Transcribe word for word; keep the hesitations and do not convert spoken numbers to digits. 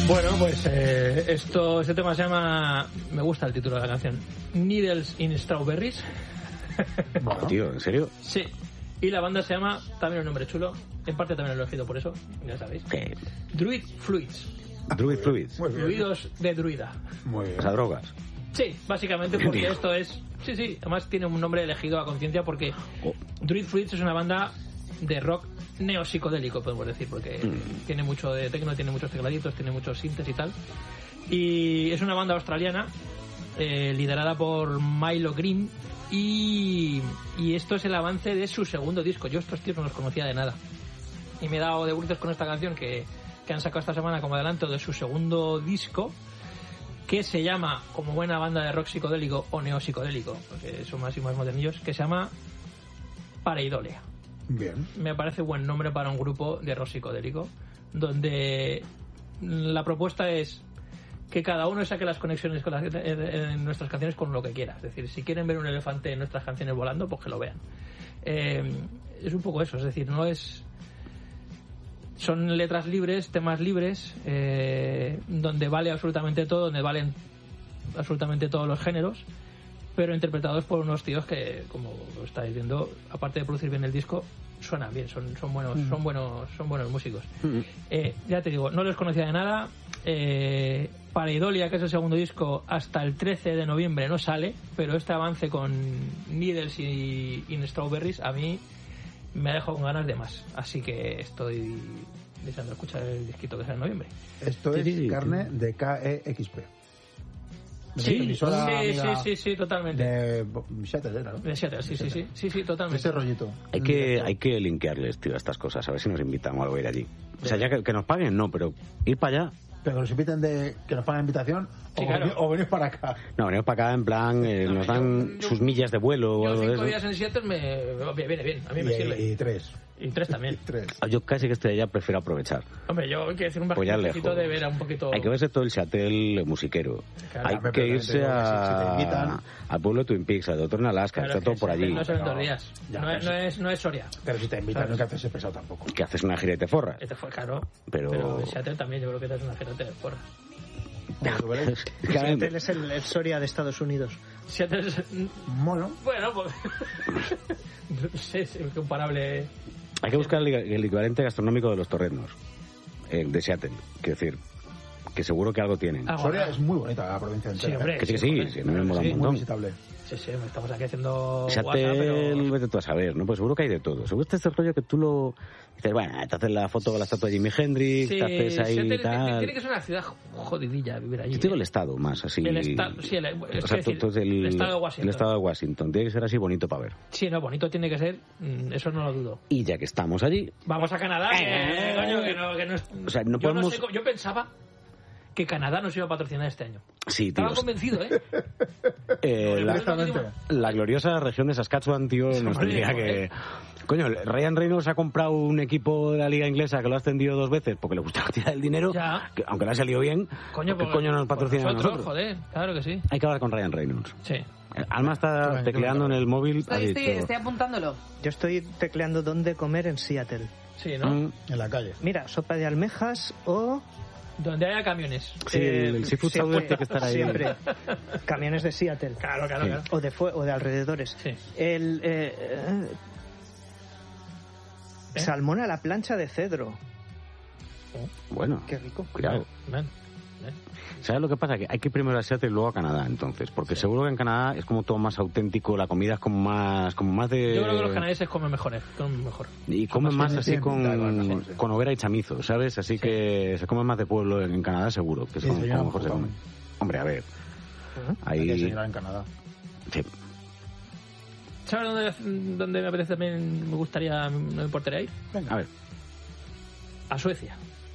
Bueno, pues eh, esto, este tema se llama, me gusta el título de la canción, Needles in Strawberries. Bueno, tío, ¿en serio? Sí. Y la banda se llama, también un nombre chulo, en parte también lo he elegido por eso, ya sabéis. ¿Qué? Druid Fluids. Druid Fluids. Fluidos de druida. Muy bien. O sea, drogas. Sí, básicamente porque esto es... Sí, sí, además tiene un nombre elegido a conciencia porque Druid Fluids es una banda de rock neopsicodélico, podemos decir, porque mm. tiene mucho de techno, tiene muchos tecladitos, tiene muchos sintes y tal. Y es una banda australiana eh, liderada por Milo Green y, y esto es el avance de su segundo disco. Yo estos tíos no los conocía de nada y me he dado de bruces con esta canción que, que han sacado esta semana como adelanto de su segundo disco, que se llama, como buena banda de rock psicodélico o neopsicodélico, porque son más y más modernillos, que se llama Pareidolia. Bien. Me parece buen nombre para un grupo de rock psicodélico, donde la propuesta es que cada uno saque las conexiones con las, en nuestras canciones con lo que quiera. Es decir, si quieren ver un elefante en nuestras canciones volando, pues que lo vean. Eh, es un poco eso, es decir, no es... Son letras libres, temas libres, eh, donde vale absolutamente todo, donde valen absolutamente todos los géneros, pero interpretados por unos tíos que, como lo estáis viendo, aparte de producir bien el disco, suenan bien, son, son buenos, mm. son buenos, son buenos músicos. Mm. Eh, ya te digo, no les conocía de nada. Eh, Pareidolia, que es el segundo disco, hasta el trece de noviembre no sale, pero este avance con Needles y In Strawberries a mí me ha dejado con ganas de más, así que estoy deseando escuchar el disquito que sale en noviembre. Esto sí, es sí, sí. carne de K E X P. Sí, sí, sí, sí, sí, totalmente. De Seattle era, ¿no? De Seattle, sí, sí, sí, sí, sí, totalmente. Ese rollito. Hay que, hay que linkearles, tío, a estas cosas, a ver si nos invitan o algo a ir allí. O sea, ya que, que nos paguen, no, pero ir para allá. Pero que nos inviten de que nos paguen invitación sí, o, claro. venir, o venir para acá. No, venimos para acá en plan, eh, no, nos dan yo, yo, sus millas de vuelo o algo de eso. Cinco días en Seattle me viene bien, a mí me y, sirve. Y tres. Y tres también. Y tres. Yo casi que estoy allá, prefiero aprovechar. Hombre, yo quiero decir un pues bajito de ver a un poquito... Hay que verse todo el Seattle musiquero. Claro, hay que irse a... si te al pueblo de Twin Peaks, al Doctor en Alaska, claro, está todo por allí. No son dos días. Ya, no, es, no, es, no es Soria. Pero si te invitan, ¿sabes? No hay que hacerse pesado tampoco. Que haces una gira y te forras. Te fue claro. Pero... pero en Seattle también yo creo que te haces una gira y te forras. Seattle es el, el Soria de Estados Unidos. Seattle es... Bueno. Bueno, pues... no sé, es incomparable... Hay que buscar el, el equivalente gastronómico de los torrenos eh, de Seattle, quiero decir, que seguro que algo tienen. Ah, Soria es muy bonita la provincia entera. Sí, hombre, que sí, que sí, sí, sí, me mola un montón. Muy visitable. Sí, sí, estamos aquí haciendo Seattle, WhatsApp, pero... vete tú a saber, ¿no? Pues seguro que hay de todo. Seguro que este rollo que tú lo... Dices, bueno, te haces la foto con la estatua de Jimi Hendrix, sí, te haces ahí Seattle, y tal... Tiene que ser una ciudad jodidilla vivir allí. Yo digo el estado más, así... El estado, sí, el, es o sea, decir, tú, tú el, el estado de Washington. El estado de Washington. Tiene que ser así bonito para ver. Sí, no, bonito tiene que ser, eso no lo dudo. Y ya que estamos allí... Vamos a Canadá, que, eh, coño, que no... Que no es, o sea, no yo, podemos... no sé, yo pensaba... que Canadá nos iba a patrocinar este año. Sí, tío. Estaba convencido, ¿eh? eh la, la gloriosa región de Saskatchewan, tío, sí, nos tendría que... ¿eh? Coño, Ryan Reynolds ha comprado un equipo de la liga inglesa que lo ha extendido dos veces porque le gustaba tirar el dinero, que, aunque le ha salido bien. Coño, ¿qué coño nos patrocina a nosotros? Joder, claro que sí. Hay que hablar con Ryan Reynolds. Sí. Alma está bueno, tecleando en el móvil. Estoy, estoy, estoy apuntándolo. Yo estoy tecleando dónde comer en Seattle. Sí, ¿no? Mm. En la calle. Mira, sopa de almejas o... donde haya camiones. Sí, eh, el seafood sour tiene que estar ahí. Siempre. Camiones de Seattle. Claro, claro, sí. claro. O de, fue, o de alrededores. Sí. El... Eh, eh, ¿Eh? Salmón a la plancha de cedro. Bueno. Qué rico. Cuidado. Man. ¿Sabes lo que pasa? Que hay que ir primero a Seattle y luego a Canadá, entonces. Porque sí. seguro que en Canadá es como todo más auténtico, la comida es como más como más de... Yo creo que los canadienses comen mejor, ¿eh? Comen mejor. Y comen más, más así con, con, sí. con hoguera y chamizo, ¿sabes? Así sí. que se come más de pueblo en Canadá, seguro. Que sí, son como mejor se come. Hombre, a ver. Uh-huh. Ahí... Hay que enseñar en Canadá. Sí. ¿Sabes dónde, dónde me apetece también, me gustaría, no me importaría ir? Venga. A ver. A Suecia.